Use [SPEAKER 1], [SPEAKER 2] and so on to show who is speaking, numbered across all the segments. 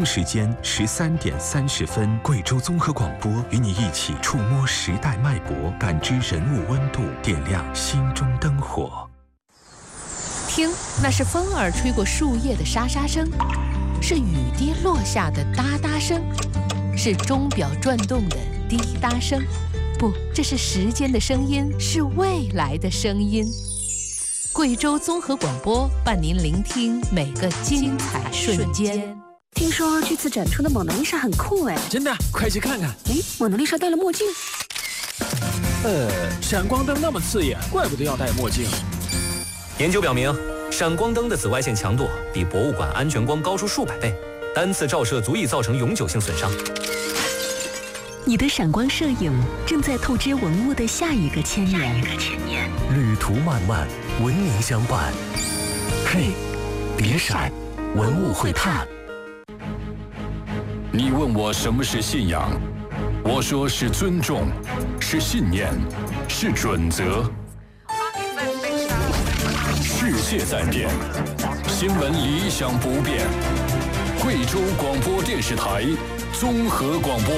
[SPEAKER 1] 京时间13:30，贵州综合广播与你一起触摸时代脉搏，感知人物温度，点亮心中灯火。
[SPEAKER 2] 听，那是风儿吹过树叶的沙沙声，是雨滴落下的哒哒声，是钟表转动的滴答声。不，这是时间的声音，是未来的声音。贵州综合广播伴您聆听每个精彩瞬间。
[SPEAKER 3] 听说这次展出的蒙娜丽莎很酷哎！
[SPEAKER 4] 真的，快去看看。
[SPEAKER 3] 哎，蒙娜丽莎戴了墨镜。
[SPEAKER 4] 闪光灯那么刺眼，怪不得要戴墨镜。
[SPEAKER 5] 研究表明，闪光灯的紫外线强度比博物馆安全光高出数百倍，单次照射足以造成永久性损伤。
[SPEAKER 6] 你的闪光摄影正在透支文物的下一个千年。
[SPEAKER 7] 旅途漫漫，文明相伴。嘿，别闪，文物会探。
[SPEAKER 8] 你问我什么是信仰，我说是尊重，是信念，是准则。世界在变，新闻理想不变。贵州广播电视台综合广播。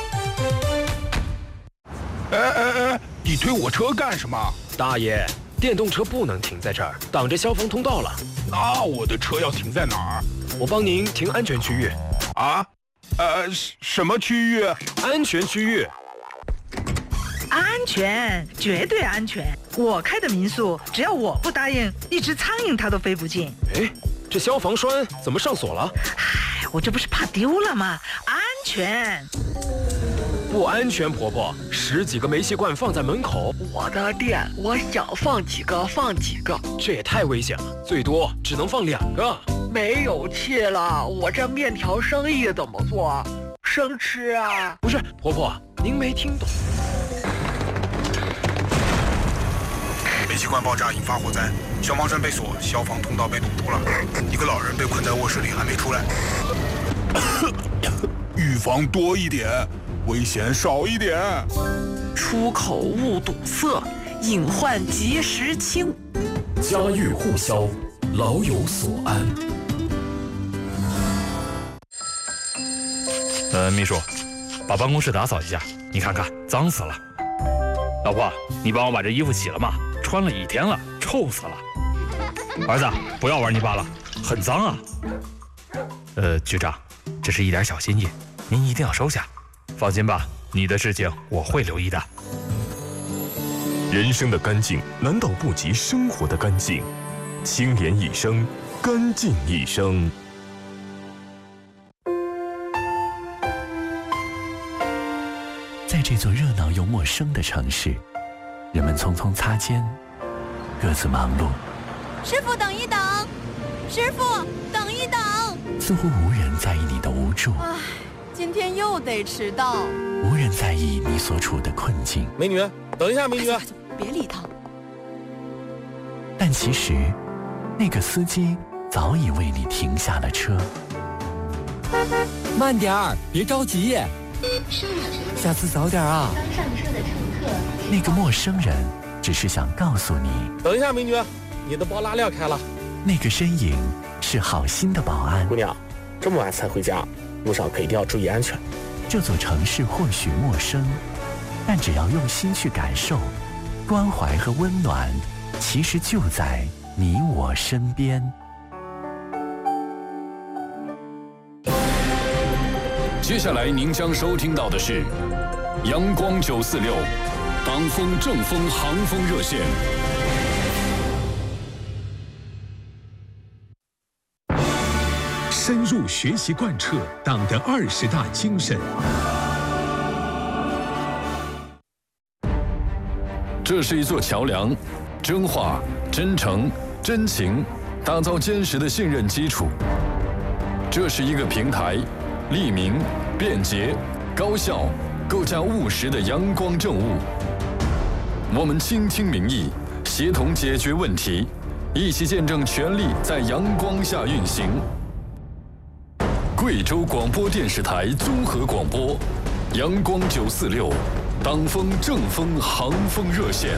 [SPEAKER 9] 你推我车干什么？
[SPEAKER 4] 大爷，电动车不能停在这儿，挡着消防通道了。
[SPEAKER 9] 那我的车要停在哪儿？
[SPEAKER 4] 我帮您停安全区域。
[SPEAKER 9] 啊？什么区域？
[SPEAKER 4] 安全区域。
[SPEAKER 10] 安全，绝对安全。我开的民宿，只要我不答应，一只苍蝇它都飞不进。
[SPEAKER 4] 哎，这消防栓怎么上锁了？
[SPEAKER 10] 唉，我这不是怕丢了吗？安全。
[SPEAKER 4] 不安全，婆婆，10几个煤气罐放在门口。
[SPEAKER 11] 我的店，我想放几个放几个。
[SPEAKER 4] 这也太危险了，最多只能放2个。
[SPEAKER 11] 没有气了，我这面条生意怎么做？生吃啊？
[SPEAKER 4] 不是，婆婆，您没听懂。
[SPEAKER 9] 煤气罐爆炸引发火灾，消防栓被锁，消防通道被堵住了，一个老人被困在卧室里还没出来。预防多一点，危险少一点。
[SPEAKER 11] 出口勿堵塞，隐患及时清。
[SPEAKER 7] 家喻户晓，老有所安。
[SPEAKER 12] 秘书，把办公室打扫一下，你看看，脏死了。老婆，你帮我把这衣服洗了吗？穿了1天了，臭死了。儿子，不要玩泥巴了，很脏啊。局长，这是一点小心意，您一定要收下。放心吧，你的事情我会留意的。
[SPEAKER 7] 人生的干净难道不及生活的干净？清廉一生，干净一生。
[SPEAKER 13] 在这座热闹又陌生的城市，人们匆匆擦肩，各自忙碌。
[SPEAKER 14] 师傅，等一等！师傅，等一等！
[SPEAKER 13] 似乎无人在意你的无助。
[SPEAKER 14] 唉，今天又得迟到。
[SPEAKER 13] 无人在意你所处的困境。
[SPEAKER 4] 美女，等一下，美女。
[SPEAKER 14] 别理他。
[SPEAKER 13] 但其实，那个司机早已为你停下了车。
[SPEAKER 15] 慢点儿，别着急。下次早点啊！
[SPEAKER 16] 刚上车的乘客。
[SPEAKER 13] 那个陌生人只是想告诉你，
[SPEAKER 4] 等一下，美女，你的包拉链开了。
[SPEAKER 13] 那个身影是好心的保安。
[SPEAKER 17] 姑娘，这么晚才回家，路上可一定要注意安全。
[SPEAKER 13] 这座城市或许陌生，但只要用心去感受，关怀和温暖，其实就在你我身边。
[SPEAKER 8] 接下来您将收听到的是阳光946党风正风航风热线。
[SPEAKER 1] 深入学习贯彻党的20大精神。
[SPEAKER 8] 这是一座桥梁，真话、真诚、真情，打造坚实的信任基础。这是一个平台，利民、便捷、高效，构架务实的阳光政务。我们倾听民意，协同解决问题，一起见证权力在阳光下运行。贵州广播电视台综合广播，阳光946，党风正风航风热线。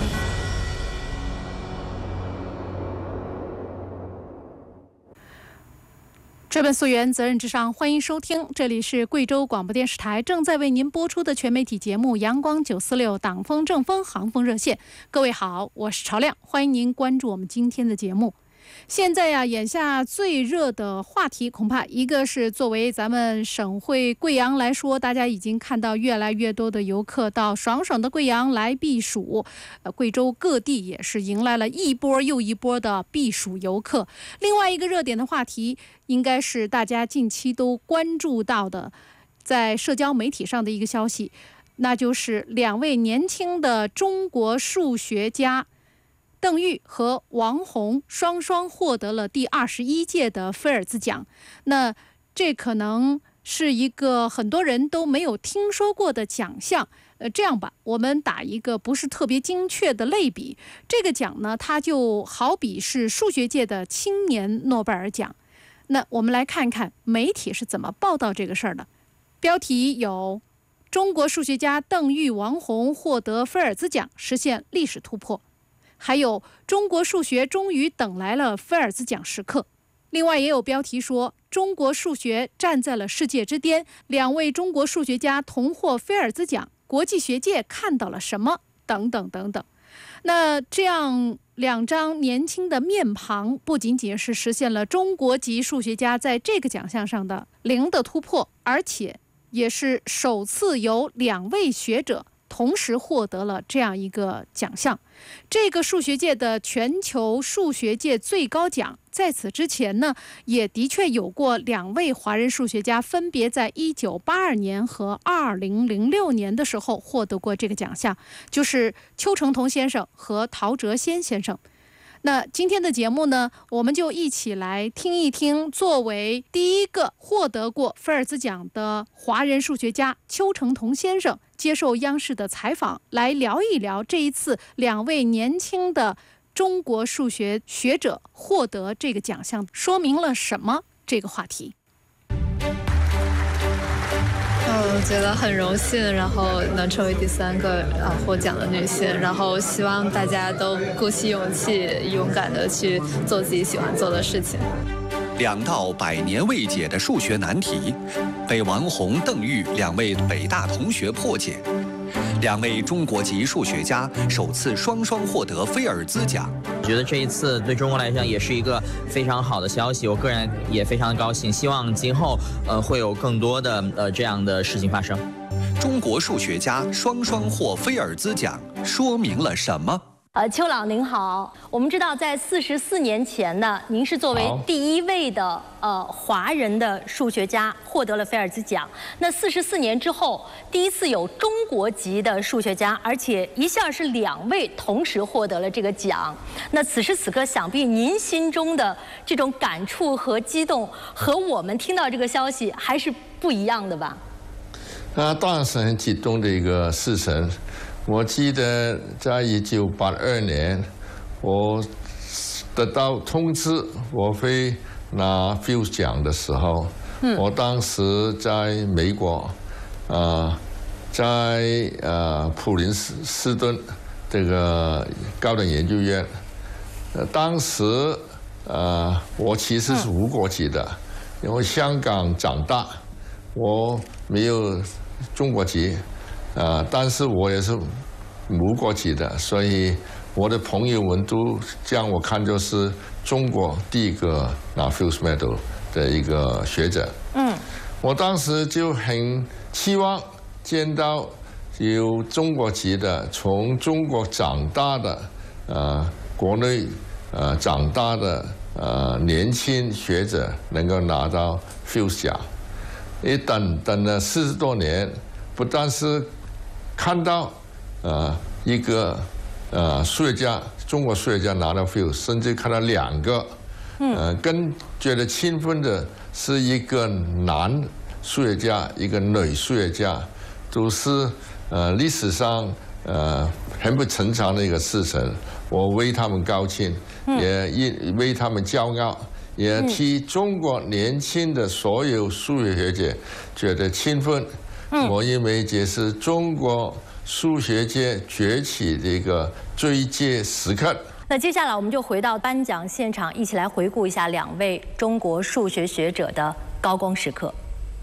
[SPEAKER 16] 追本溯源，责任至上。欢迎收听，这里是贵州广播电视台正在为您播出的全媒体节目《阳光946党风正风航风热线》。各位好，我是朝亮，欢迎您关注我们今天的节目。现在呀，眼下最热的话题，恐怕一个是作为咱们省会贵阳来说，大家已经看到越来越多的游客到爽爽的贵阳来避暑，贵州各地也是迎来了一波又一波的避暑游客。另外一个热点的话题，应该是大家近期都关注到的，在社交媒体上的一个消息，那就是2位年轻的中国数学家邓玉和王宏双双获得了第21届的菲尔兹奖。那这可能是一个很多人都没有听说过的奖项。这样吧，我们打一个不是特别精确的类比，这个奖呢，它就好比是数学界的青年诺贝尔奖。那我们来看看媒体是怎么报道这个事儿的。标题有：中国数学家邓玉、王宏获得菲尔兹奖，实现历史突破。还有中国数学终于等来了菲尔兹奖时刻。另外也有标题说中国数学站在了世界之巅，2位中国数学家同获菲尔兹奖，国际学界看到了什么？等等等等。那这样2张年轻的面庞，不仅仅是实现了中国籍数学家在这个奖项上的零的突破，而且也是首次由2位学者同时获得了这样一个奖项。这个数学界的全球数学界最高奖，在此之前呢，也的确有过2位华人数学家，分别在1982年和2006年的时候获得过这个奖项，就是邱成桐先生和陶哲先先生。那今天的节目呢，我们就一起来听一听作为第一个获得过菲尔兹奖的华人数学家邱成桐先生接受央视的采访，来聊一聊这一次2位年轻的中国数学学者获得这个奖项说明了什么这个话题。
[SPEAKER 18] 我觉得很荣幸，然后能成为第3个获奖的女性，然后希望大家都鼓起勇气，勇敢的去做自己喜欢做的事情。
[SPEAKER 19] 2道百年未解的数学难题，被王宏、邓玉2位北大同学破解。2位中国籍数学家首次双双获得菲尔兹奖。
[SPEAKER 20] 我觉得这一次对中国来讲也是一个非常好的消息，我个人也非常高兴，希望今后会有更多的这样的事情发生。
[SPEAKER 19] 中国数学家双双获菲尔兹奖，说明了什么？
[SPEAKER 21] 邱老您好，我们知道在44年前呢，您是作为第1位的华人的数学家获得了菲尔兹奖。那44年之后，第一次有中国籍的数学家，而且一下是2位同时获得了这个奖。那此时此刻，想必您心中的这种感触和激动，和我们听到这个消息还是不一样的吧？
[SPEAKER 22] 当然是很激动的一个事情。我记得在1982年，我得到通知我会拿菲尔兹奖的时候，我当时在美国，在普林斯顿这个高等研究院，当时我其实是无国籍的，因为香港长大，我没有中国籍。但是我也是无国籍的，所以我的朋友们都将我看作是中国第1个拿 Fields Medal 的一个学者。我当时就很期望见到有中国籍的，从中国长大的，国内长大的年轻学者能够拿到 Fields 奖。等了40多年，不但是看到一个数学家，中国数学家拿到 Fields， 甚至看到2个，更觉得兴奋的是一个男数学家，一个女数学家，都是历史上很不寻常的一个事情。我为他们高兴，也为他们骄傲，也替中国年轻的所有数学学者觉得兴奋。我认为这是中国数学界崛起的一个最佳时刻。
[SPEAKER 21] 那接下来我们就回到颁奖现场，一起来回顾一下2位中国数学学者的高光时刻。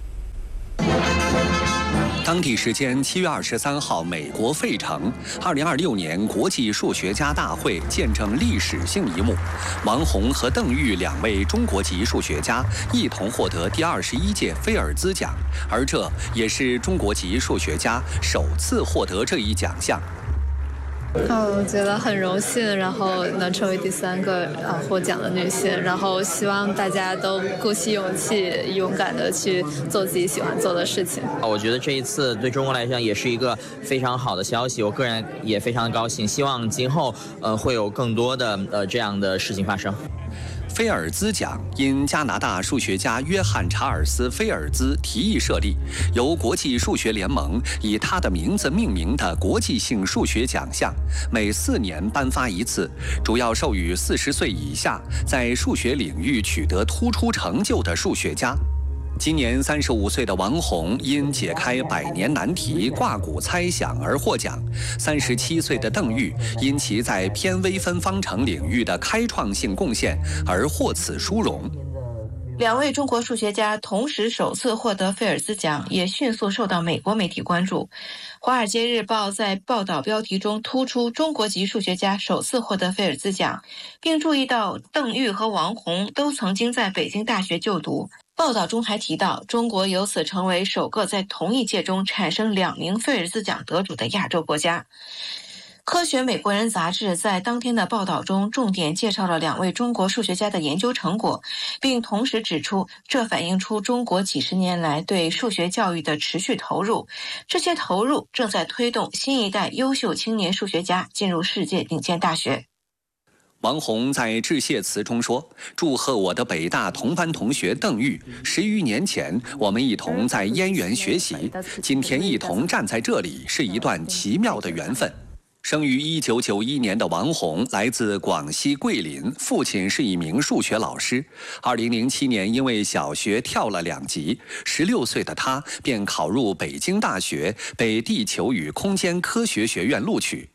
[SPEAKER 19] 当地时间7月23号，美国费城，2026年国际数学家大会见证历史性一幕，王洪和邓玉2位中国籍数学家一同获得第21届菲尔兹奖，而这也是中国籍数学家首次获得这一奖项。
[SPEAKER 18] 我觉得很荣幸，然后能成为第3个获奖的女性，然后希望大家都鼓起勇气，勇敢的去做自己喜欢做的事情。
[SPEAKER 20] 我觉得这一次对中国来讲也是一个非常好的消息，我个人也非常高兴，希望今后会有更多的这样的事情发生。
[SPEAKER 19] 菲尔兹奖因加拿大数学家约翰·查尔斯·菲尔兹提议设立，由国际数学联盟以他的名字命名的国际性数学奖项，每4年颁发一次，主要授予40岁以下在数学领域取得突出成就的数学家。今年35岁的王洪因解开100年难题挂骨猜想而获奖，37岁的邓玉因其在偏微分方程领域的开创性贡献而获此殊荣。
[SPEAKER 2] 2位中国数学家同时首次获得菲尔兹奖，也迅速受到美国媒体关注。《华尔街日报》在报道标题中突出中国籍数学家首次获得菲尔兹奖，并注意到邓玉和王洪都曾经在北京大学就读。报道中还提到，中国由此成为首个在同一届中产生2名菲尔兹奖得主的亚洲国家。科学美国人杂志在当天的报道中重点介绍了2位中国数学家的研究成果，并同时指出，这反映出中国几十年来对数学教育的持续投入，这些投入正在推动新一代优秀青年数学家进入世界顶尖大学。
[SPEAKER 19] 王洪在致谢词中说：“祝贺我的北大同班同学邓玉，10余年前我们一同在燕园学习，今天一同站在这里，是一段奇妙的缘分。”生于1991年的王洪来自广西桂林，父亲是一名数学老师。2007年因为小学跳了2级，16岁的他便考入北京大学，被地球与空间科学学院录取。